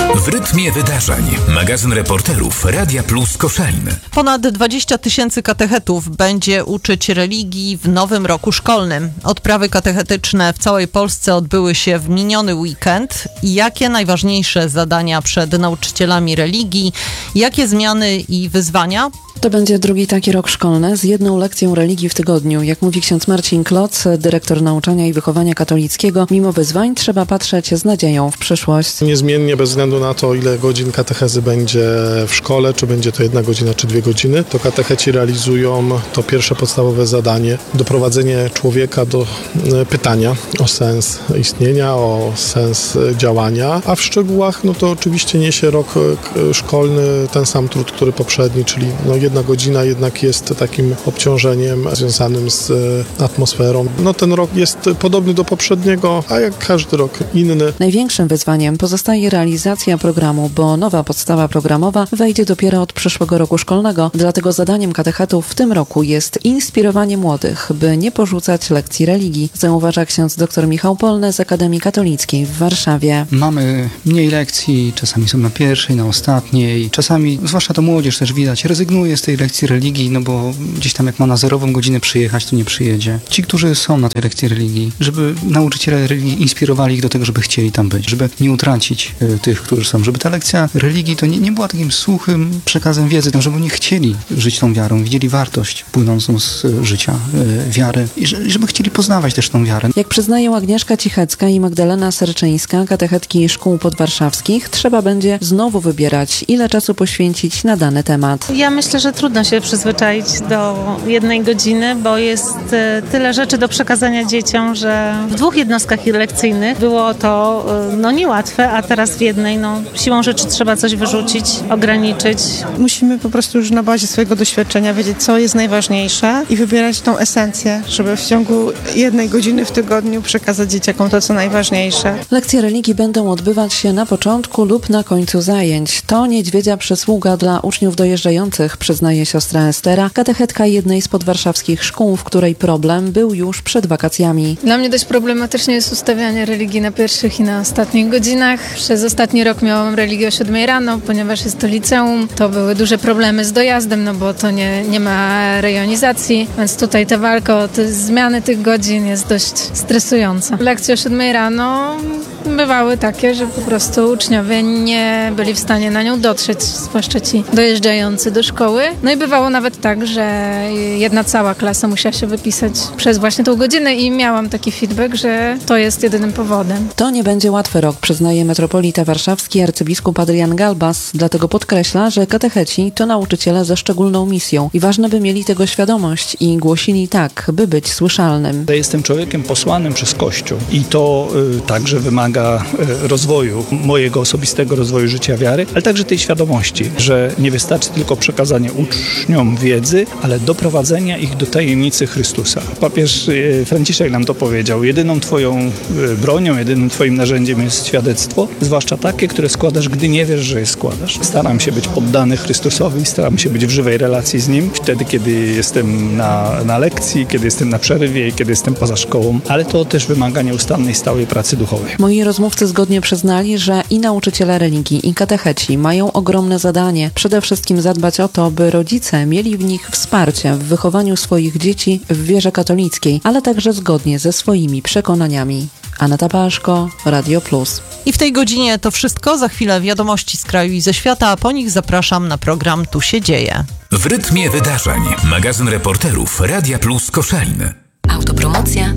W rytmie wydarzeń. Magazyn reporterów Radia Plus Koszalin. Ponad 20 000 katechetów będzie uczyć religii w nowym roku szkolnym. Odprawy katechetyczne w całej Polsce odbyły się w miniony weekend. Jakie najważniejsze zadania przed nauczycielami religii? Jakie zmiany i wyzwania? To będzie drugi taki rok szkolny z jedną lekcją religii w tygodniu. Jak mówi ksiądz Marcin Kloc, dyrektor nauczania i wychowania katolickiego, mimo wyzwań trzeba patrzeć z nadzieją w przyszłość. Niezmiennie, bez względu na to, ile godzin katechezy będzie w szkole, czy będzie to 1 godzina, czy 2 godziny, to katecheci realizują to pierwsze podstawowe zadanie, doprowadzenie człowieka do pytania o sens istnienia, o sens działania, a w szczegółach, to oczywiście niesie rok szkolny ten sam trud, który poprzedni, czyli 1 godzina jednak jest takim obciążeniem związanym z atmosferą. Ten rok jest podobny do poprzedniego, a jak każdy rok inny. Największym wyzwaniem pozostaje realizacja programu, bo nowa podstawa programowa wejdzie dopiero od przyszłego roku szkolnego. Dlatego zadaniem katechetów w tym roku jest inspirowanie młodych, by nie porzucać lekcji religii, zauważa ksiądz dr Michał Polny z Akademii Katolickiej w Warszawie. Mamy mniej lekcji, czasami są na pierwszej, na ostatniej. Czasami, zwłaszcza to młodzież też widać, rezygnuje z tej lekcji religii, bo gdzieś tam jak ma na 0 godzinę przyjechać, to nie przyjedzie. Ci, którzy są na tej lekcji religii, żeby nauczyciele religii inspirowali ich do tego, żeby chcieli tam być, żeby nie utracić tych, którzy są, żeby ta lekcja religii to nie była takim suchym przekazem wiedzy, żeby oni chcieli żyć tą wiarą, widzieli wartość płynącą z życia wiary i żeby chcieli poznawać też tą wiarę. Jak przyznają Agnieszka Cichecka i Magdalena Serczyńska, katechetki szkół podwarszawskich, trzeba będzie znowu wybierać, ile czasu poświęcić na dany temat. Ja myślę, że trudno się przyzwyczaić do 1 godziny, bo jest tyle rzeczy do przekazania dzieciom, że w 2 jednostkach lekcyjnych było to niełatwe, a teraz w jednej siłą rzeczy trzeba coś wyrzucić, ograniczyć. Musimy po prostu już na bazie swojego doświadczenia wiedzieć, co jest najważniejsze i wybierać tą esencję, żeby w ciągu 1 godziny w tygodniu przekazać dzieciakom to, co najważniejsze. Lekcje religii będą odbywać się na początku lub na końcu zajęć. To niedźwiedzia przysługa dla uczniów dojeżdżających, przyznaje siostra Estera, katechetka jednej z podwarszawskich szkół, w której problem był już przed wakacjami. Dla mnie dość problematycznie jest ustawianie religii na pierwszych i na ostatnich godzinach. Przez ostatni rok miałam religię o 7 rano, ponieważ jest to liceum. To były duże problemy z dojazdem, bo to nie ma rejonizacji, więc tutaj ta walka o te zmiany tych godzin jest dość stresująca. Lekcje o 7 rano bywały takie, że po prostu uczniowie nie byli w stanie na nią dotrzeć, zwłaszcza ci dojeżdżający do szkoły. I bywało nawet tak, że jedna cała klasa musiała się wypisać przez właśnie tą godzinę i miałam taki feedback, że to jest jedynym powodem. To nie będzie łatwy rok, przyznaje metropolita warszawski arcybiskup Adrian Galbas, dlatego podkreśla, że katecheci to nauczyciele ze szczególną misją i ważne, by mieli tego świadomość i głosili tak, by być słyszalnym. Ja jestem człowiekiem posłanym przez Kościół i to także wymaga rozwoju, mojego osobistego rozwoju życia wiary, ale także tej świadomości, że nie wystarczy tylko przekazanie uczniom wiedzy, ale doprowadzenia ich do tajemnicy Chrystusa. Papież Franciszek nam to powiedział. Jedyną twoją bronią, jedynym twoim narzędziem jest świadectwo, zwłaszcza takie, które składasz, gdy nie wiesz, że je składasz. Staram się być poddany Chrystusowi, staram się być w żywej relacji z Nim, wtedy, kiedy jestem na lekcji, kiedy jestem na przerwie i kiedy jestem poza szkołą, ale to też wymaga nieustannej, stałej pracy duchowej. Moi rozmówcy zgodnie przyznali, że i nauczyciele religii, i katecheci mają ogromne zadanie. Przede wszystkim zadbać o to, by rodzice mieli w nich wsparcie w wychowaniu swoich dzieci w wierze katolickiej, ale także zgodnie ze swoimi przekonaniami. Aneta Paszko, Radio Plus. I w tej godzinie to wszystko. Za chwilę wiadomości z kraju i ze świata, a po nich zapraszam na program Tu się dzieje. W rytmie wydarzeń. Magazyn reporterów Radia Plus Koszalin. Autopromocja.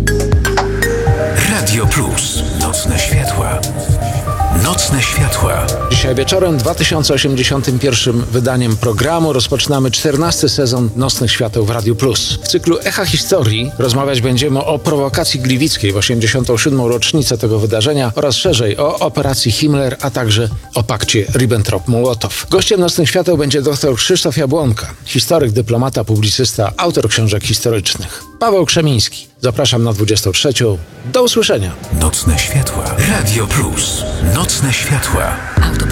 Radio Plus. Nocne światła. Nocne światła. Dzisiaj wieczorem 2081 wydaniem programu rozpoczynamy 14. sezon Nocnych Świateł w Radiu Plus. W cyklu Echa Historii rozmawiać będziemy o prowokacji gliwickiej w 87. rocznicę tego wydarzenia oraz szerzej o operacji Himmler, a także o pakcie Ribbentrop-Mołotow. Gościem Nocnych Świateł będzie dr Krzysztof Jabłonka, historyk, dyplomata, publicysta, autor książek historycznych. Paweł Krzemiński. Zapraszam na 23. Do usłyszenia. Nocne światła. Radio Plus. Nocne światła.